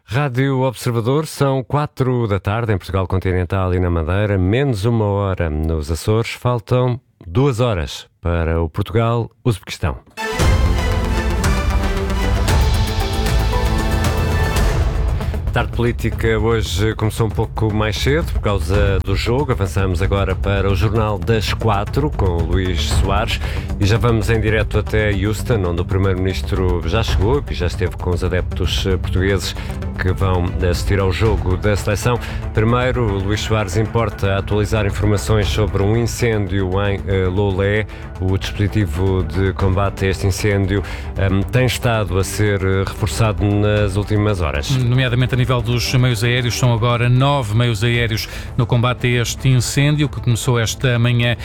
Rádio Observador, são 4 da tarde em Portugal Continental e na Madeira, menos 1 hora nos Açores, faltam 2 horas para o Portugal-Uzbequistão. A tarde política hoje começou um pouco mais cedo por causa do jogo. Avançamos agora para o Jornal das 4 com o Luís Soares e já vamos em direto até Houston, onde o Primeiro-Ministro já chegou e já esteve com os adeptos portugueses que vão assistir ao jogo da seleção. Primeiro, o Luís Soares importa atualizar informações sobre um incêndio em Lolé. O dispositivo de combate a este incêndio tem estado a ser reforçado nas últimas horas. Nomeadamente a nível dos meios aéreos, são agora 9 meios aéreos no combate a este incêndio que começou esta manhã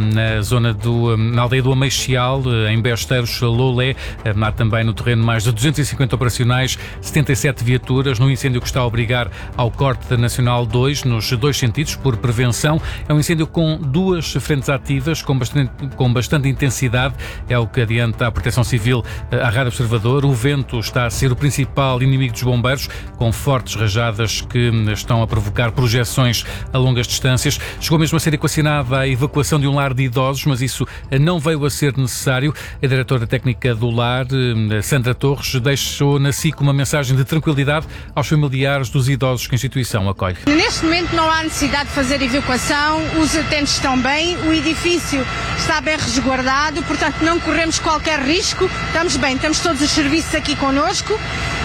na aldeia do Ameixial, em Besteiros, Lolé. Há também no terreno mais de 250 operacionais, 77 viaturas, num incêndio que está a obrigar ao corte da Nacional 2 nos dois sentidos, por prevenção. É um incêndio com 2 frentes ativas, com bastante intensidade, é o que adianta a Proteção Civil à Rádio Observador. O vento está a ser o principal inimigo dos bombeiros, com fortes rajadas que estão a provocar projeções a longas distâncias. Chegou mesmo a ser equacionada a evacuação de um lar de idosos, mas isso não veio a ser necessário. A diretora técnica do lar, Sandra Torres, deixou na SIC uma mensagem de tranquilidade aos familiares dos idosos que a instituição acolhe. Neste momento não há necessidade de fazer evacuação, os utentes estão bem, o edifício está bem resguardado, portanto não corremos qualquer risco, estamos bem, temos todos os serviços aqui connosco.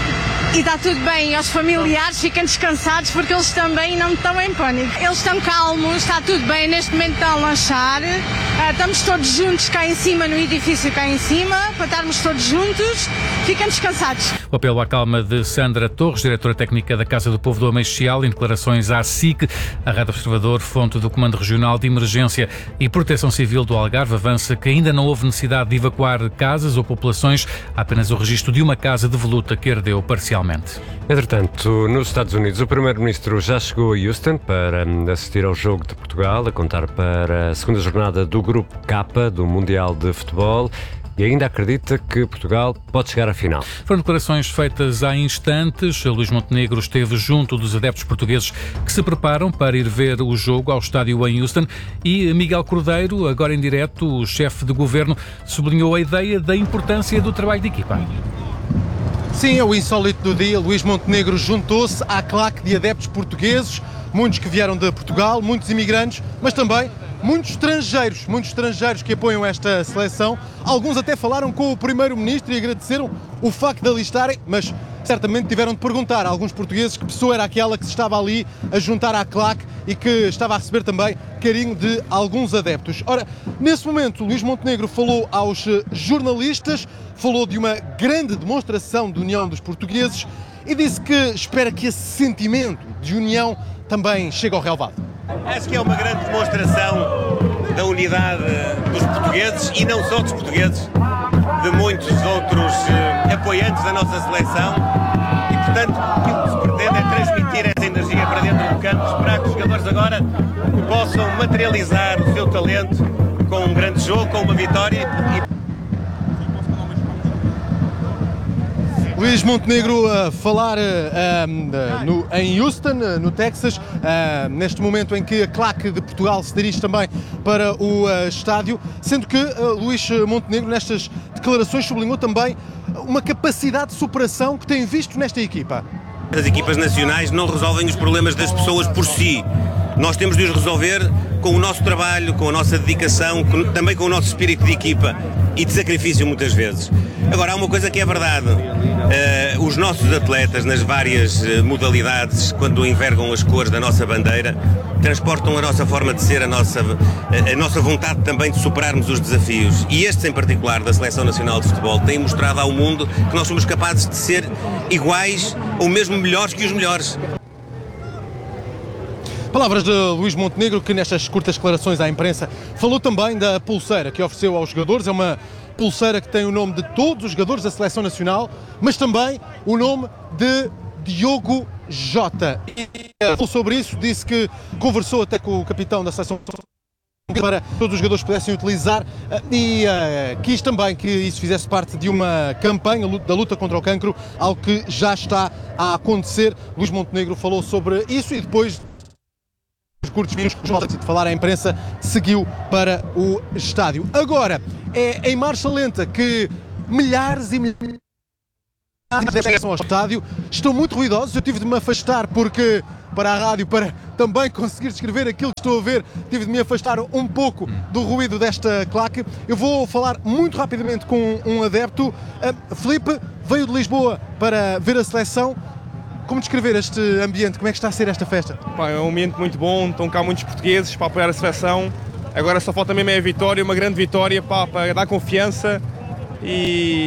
E está tudo bem, aos familiares fiquem descansados porque eles também não estão em pânico. Eles estão calmos, está tudo bem, neste momento estão a lanchar. Estamos todos juntos cá em cima, no edifício cá em cima, para estarmos todos juntos, fiquem descansados. O apelo à calma de Sandra Torres, diretora técnica da Casa do Povo do Ameixial, em declarações à SIC. A Rádio Observador, fonte do Comando Regional de Emergência e Proteção Civil do Algarve, avança que ainda não houve necessidade de evacuar casas ou populações, há apenas o registro de uma casa de voluta que ardeu parcialmente. Entretanto, nos Estados Unidos, o Primeiro-Ministro já chegou a Houston para assistir ao jogo de Portugal, a contar para a segunda jornada do Grupo K do Mundial de Futebol. E ainda acredita que Portugal pode chegar à final. Foram declarações feitas há instantes. Luís Montenegro esteve junto dos adeptos portugueses que se preparam para ir ver o jogo ao estádio em Houston e Miguel Cordeiro, agora em direto, o chefe de governo, sublinhou a ideia da importância do trabalho de equipa. Sim, é o insólito do dia. Luís Montenegro juntou-se à claque de adeptos portugueses, muitos que vieram de Portugal, muitos imigrantes, mas também muitos estrangeiros que apoiam esta seleção. Alguns até falaram com o Primeiro-Ministro e agradeceram o facto de ali estarem, mas certamente tiveram de perguntar a alguns portugueses que pessoa era aquela que se estava ali a juntar à claque e que estava a receber também carinho de alguns adeptos. Ora, nesse momento, Luís Montenegro falou aos jornalistas, falou de uma grande demonstração de união dos portugueses e disse que espera que esse sentimento de união também chegue ao relvado. Acho que é uma grande demonstração da unidade dos portugueses e não só dos portugueses, de muitos outros apoiantes da nossa seleção e, portanto, aquilo que se pretende é transmitir essa energia para dentro do campo, esperar que os jogadores agora possam materializar o seu talento com um grande jogo, com uma vitória. Luís Montenegro a falar em Houston, no Texas, neste momento em que a claque de Portugal se dirige também para o estádio, sendo que Luís Montenegro nestas declarações sublinhou também uma capacidade de superação que tem visto nesta equipa. As equipas nacionais não resolvem os problemas das pessoas por si. Nós temos de os resolver com o nosso trabalho, com a nossa dedicação, também com o nosso espírito de equipa e de sacrifício muitas vezes. Agora, há uma coisa que é verdade. Os nossos atletas, nas várias modalidades, quando envergam as cores da nossa bandeira, transportam a nossa forma de ser, a nossa vontade também de superarmos os desafios. E estes, em particular, da Seleção Nacional de Futebol, têm mostrado ao mundo que nós somos capazes de ser iguais ou mesmo melhores que os melhores. Palavras de Luís Montenegro, que nestas curtas declarações à imprensa falou também da pulseira que ofereceu aos jogadores. É uma pulseira que tem o nome de todos os jogadores da Seleção Nacional, mas também o nome de Diogo Jota. E falou sobre isso, disse que conversou até com o capitão da Seleção para todos os jogadores pudessem utilizar e quis também que isso fizesse parte de uma campanha da luta contra o cancro, algo que já está a acontecer. Luís Montenegro falou sobre isso e depois os curtos minutos de falar à imprensa seguiu para o estádio. Agora é em marcha lenta que milhares e milhares ao estádio, estão muito ruidosos. Eu tive de me afastar porque para a rádio, para também conseguir descrever aquilo que estou a ver, tive de me afastar um pouco do ruído desta claque. Eu vou falar muito rapidamente com um adepto. Filipe veio de Lisboa para ver a seleção. Como descrever este ambiente? Como é que está a ser esta festa? É um ambiente muito bom, estão cá muitos portugueses para apoiar a seleção. Agora só falta mesmo a vitória, uma grande vitória para dar confiança e